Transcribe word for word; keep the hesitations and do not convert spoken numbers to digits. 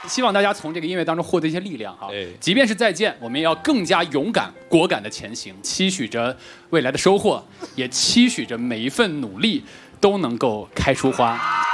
希望大家从这个音乐当中获得一些力量哈。 哎即便是再见，我们也要更加勇敢、果敢的前行，期许着未来的收获，也期许着每一份努力都能够开出花。